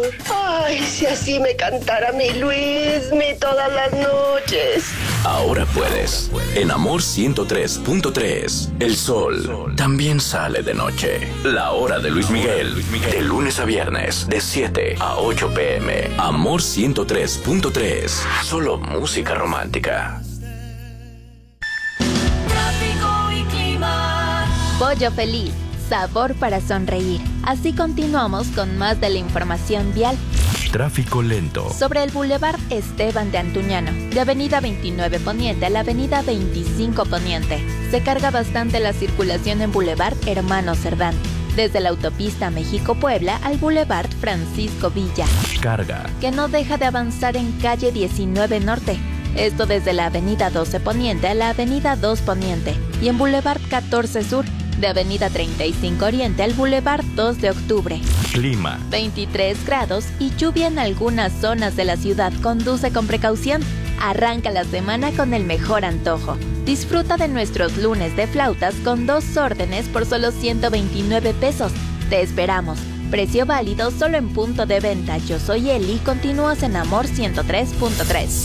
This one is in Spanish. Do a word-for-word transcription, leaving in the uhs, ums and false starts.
Ay, si así me cantara mi Luismi todas las noches. Ahora puedes. En Amor ciento tres punto tres. El sol también sale de noche. La hora de Luis Miguel. De lunes a viernes, de siete a ocho pm. Amor ciento tres punto tres. Solo música romántica. Tráfico y clima. Pollo Feliz, sabor para sonreír. Así continuamos con más de la información vial. Tráfico lento. Sobre el Boulevard Esteban de Antuñano, de Avenida veintinueve Poniente a la Avenida veinticinco Poniente, se carga bastante la circulación en Boulevard Hermano Cerdán, desde la autopista México-Puebla al Boulevard Francisco Villa. Carga. Que no deja de avanzar en calle diecinueve Norte, esto desde la Avenida doce Poniente a la Avenida dos Poniente, y en Boulevard catorce Sur, de Avenida treinta y cinco Oriente al Boulevard dos de Octubre. Clima. veintitrés grados y lluvia en algunas zonas de la ciudad. Conduce con precaución. Arranca la semana con el mejor antojo. Disfruta de nuestros lunes de flautas con dos órdenes por solo ciento veintinueve pesos. Te esperamos. Precio válido solo en punto de venta. Yo soy Eli. Continúas en Amor ciento tres punto tres.